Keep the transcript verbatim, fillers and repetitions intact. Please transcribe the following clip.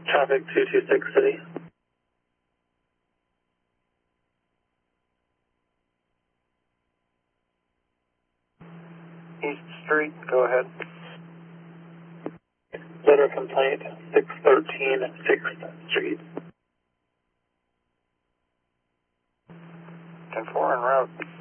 Traffic two two six City. East Street, go ahead. Letter complaint, six thirteen sixth Street. ten four en route.